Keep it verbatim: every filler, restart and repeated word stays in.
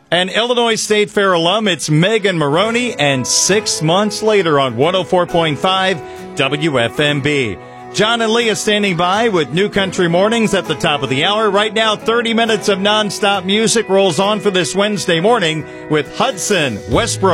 And Illinois State Fair alum, it's Megan Maroney, and six months later on one oh four point five W F M B. John and Leah standing by with New Country Mornings at the top of the hour. Right now, thirty minutes of nonstop music rolls on for this Wednesday morning with Hudson Westbrook.